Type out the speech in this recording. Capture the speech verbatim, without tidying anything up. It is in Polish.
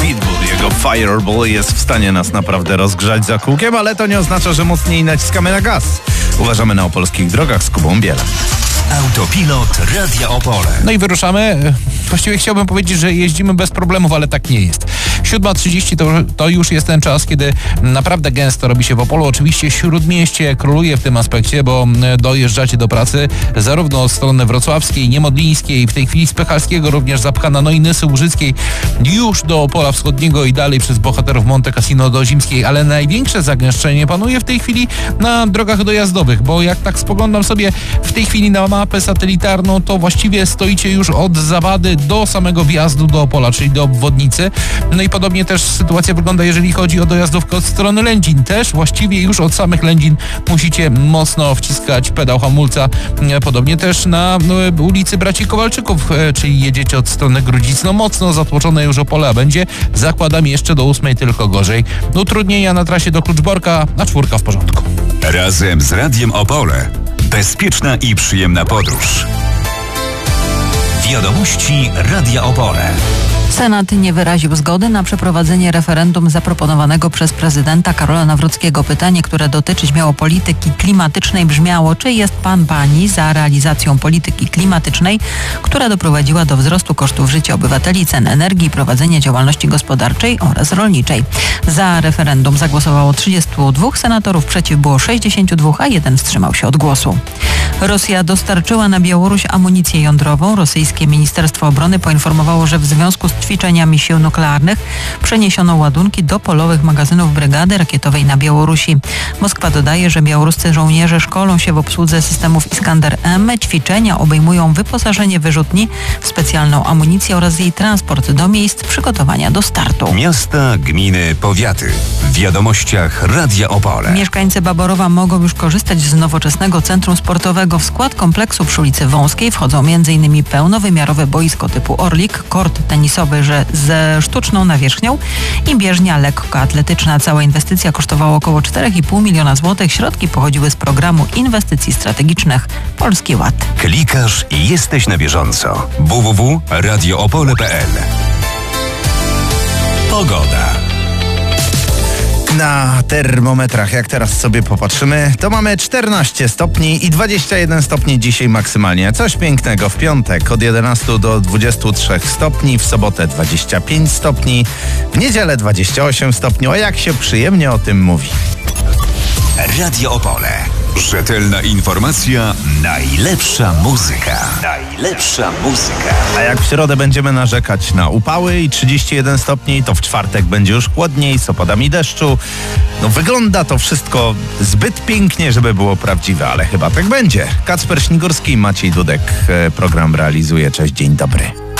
Pitbull, jego Fireball jest w stanie nas naprawdę rozgrzać za kółkiem, ale to nie oznacza, że mocniej naciskamy na gaz. Uważamy na opolskich drogach z Kubą Bielem. Autopilot Radia Opole. No i wyruszamy. Właściwie chciałbym powiedzieć, że jeździmy bez problemów, ale tak nie jest. siódma trzydzieści to, to już jest ten czas, kiedy naprawdę gęsto robi się w Opolu. Oczywiście Śródmieście króluje w tym aspekcie, bo dojeżdżacie do pracy zarówno od strony wrocławskiej, niemodlińskiej, w tej chwili z Pechalskiego również zapchana, no i Nysy Łużyckiej, już do Opola Wschodniego i dalej przez bohaterów Monte Cassino do Zimskiej, ale największe zagęszczenie panuje w tej chwili na drogach dojazdowych, bo jak tak spoglądam sobie w tej chwili na mapę satelitarną, to właściwie stoicie już od Zawady do samego wjazdu do Opola, czyli do obwodnicy. No i podobnie też sytuacja wygląda, jeżeli chodzi o dojazdówkę od strony Lędzin. Też właściwie już od samych Lędzin musicie mocno wciskać pedał hamulca. Podobnie też na ulicy Braci Kowalczyków, czyli jedziecie od strony Grudzic. No mocno zatłoczone już Opole, a będzie, zakładam, jeszcze do ósmej tylko gorzej. Utrudnienia na trasie do Kluczborka, a czwórka w porządku. Razem z Radiem Opole. Bezpieczna i przyjemna podróż. Wiadomości Radia Opole. Senat nie wyraził zgody na przeprowadzenie referendum zaproponowanego przez prezydenta Karola Nawrockiego. Pytanie, które dotyczyć miało polityki klimatycznej, brzmiało: czy jest pan, pani za realizacją polityki klimatycznej, która doprowadziła do wzrostu kosztów życia obywateli, cen energii, prowadzenia działalności gospodarczej oraz rolniczej. Za referendum zagłosowało trzydziestu dwóch senatorów, przeciw było sześćdziesięciu dwóch, a jeden wstrzymał się od głosu. Rosja dostarczyła na Białoruś amunicję jądrową. Rosyjskie Ministerstwo Obrony poinformowało, że w związku z ćwiczeniami sił nuklearnych przeniesiono ładunki do polowych magazynów brygady rakietowej na Białorusi. Moskwa dodaje, że białoruscy żołnierze szkolą się w obsłudze systemów Iskander M. Ćwiczenia obejmują wyposażenie wyrzutni w specjalną amunicję oraz jej transport do miejsc przygotowania do startu. Miasta, gminy, powiaty. W wiadomościach Radia Opole. Mieszkańcy Baborowa mogą już korzystać z nowoczesnego centrum sportowego. W skład kompleksu przy ulicy Wąskiej wchodzą m.in. pełnowymiarowe boisko typu Orlik, kort tenisowy że ze sztuczną nawierzchnią i bieżnia lekkoatletyczna. Cała inwestycja kosztowała około cztery i pół miliona złotych. Środki pochodziły z programu inwestycji strategicznych Polski Ład. Klikasz i jesteś na bieżąco. w w w kropka radio opole kropka p l. Pogoda. Na termometrach, jak teraz sobie popatrzymy, to mamy czternaście stopni i dwadzieścia jeden stopni dzisiaj maksymalnie. Coś pięknego w piątek od jedenastu do dwudziestu trzech stopni, w sobotę dwadzieścia pięć stopni, w niedzielę dwadzieścia osiem stopni. O, jak się przyjemnie o tym mówi. Radio Opole. Rzetelna informacja, najlepsza muzyka. Najlepsza muzyka. A jak w środę będziemy narzekać na upały i trzydzieści jeden stopni, to w czwartek będzie już chłodniej, z opadami deszczu. No wygląda to wszystko zbyt pięknie, żeby było prawdziwe, ale chyba tak będzie. Kacper Śnigurski i Maciej Dudek program realizuje. Cześć, dzień dobry.